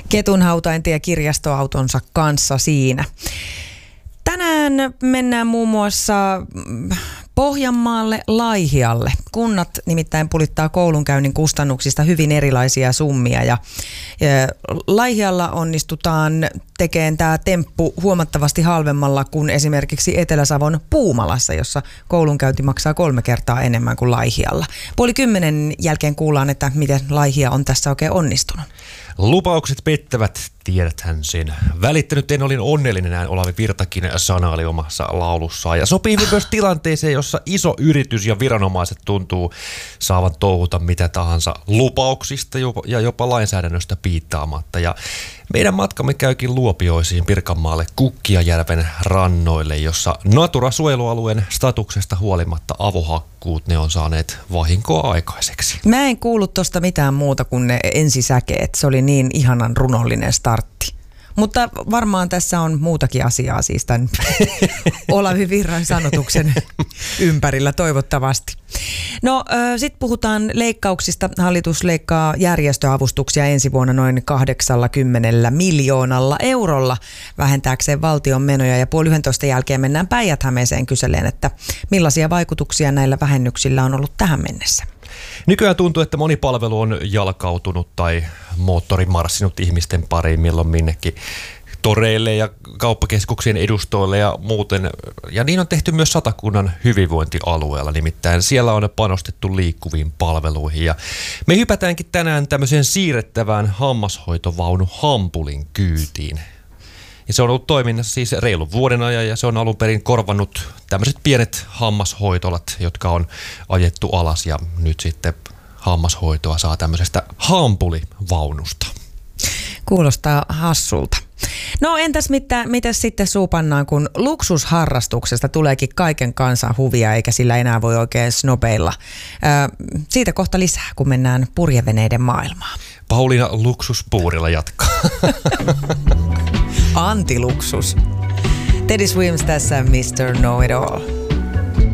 ketunhautaintie kirjastoautonsa kanssa siinä. Tänään mennään muun muassa Pohjanmaalle Laihialle. Kunnat nimittäin pulittaa koulunkäynnin kustannuksista hyvin erilaisia summia ja Laihialla onnistutaan tekemään tämä temppu huomattavasti halvemmalla kuin esimerkiksi Etelä-Savon Puumalassa, jossa koulunkäynti maksaa 3 kertaa enemmän kuin Laihialla. 9:30 jälkeen kuullaan, että miten Laihia on tässä oikein onnistunut. Lupaukset pettävät, tiedäthän sen. Välittänyt en olin onnellinen, näin Olavi Virtakin sanaili omassa laulussaan. Ja sopii myös tilanteeseen, jossa iso yritys ja viranomaiset tuntuu saavan touhuta mitä tahansa lupauksista ja jopa lainsäädännöstä piittaamatta. Ja meidän matkamme käykin Luopioisiin Pirkanmaalle Kukkijajärven rannoille, jossa Natura-suojelualueen statuksesta huolimatta avohakkuut ne on saaneet vahinkoa aikaiseksi. Mä en kuullut tosta mitään muuta kuin ne ensisäkeet. Se oli niin ihanan runollinen startti. Mutta varmaan tässä on muutakin asiaa siis tämän Olavi Virran sanotuksen ympärillä toivottavasti. No sitten puhutaan leikkauksista. Hallitus leikkaa järjestöavustuksia ensi vuonna noin 80 miljoonalla eurolla vähentääkseen valtion menoja. Ja 10:30 jälkeen mennään Päijät-Hämeeseen kyseleen, että millaisia vaikutuksia näillä vähennyksillä on ollut tähän mennessä. Nykyään tuntuu, että moni palvelu on jalkautunut tai moottori marssinut ihmisten pariin milloin minnekin toreille ja kauppakeskuksien edustoille ja muuten. Ja niin on tehty myös Satakunnan hyvinvointialueella, nimittäin siellä on panostettu liikkuviin palveluihin. Ja me hypätäänkin tänään tämmöiseen siirrettävään hammashoitovaunu Hampulin kyytiin. Ja se on ollut toiminnassa siis reilun vuoden ajan ja se on alun perin korvannut tämmöiset pienet hammashoitolat, jotka on ajettu alas ja nyt sitten hammashoitoa saa tämmöisestä hampulivaunusta. Kuulostaa hassulta. No entäs mitä sitten suupannaan, kun luksusharrastuksesta tuleekin kaiken kansan huvia eikä sillä enää voi oikein snobeilla. Siitä kohta lisää, kun mennään purjeveneiden maailmaan. Pauliina luksuspuurilla jatkaa. Antiluksus. Teddy Swims tässä Mr. Know It All.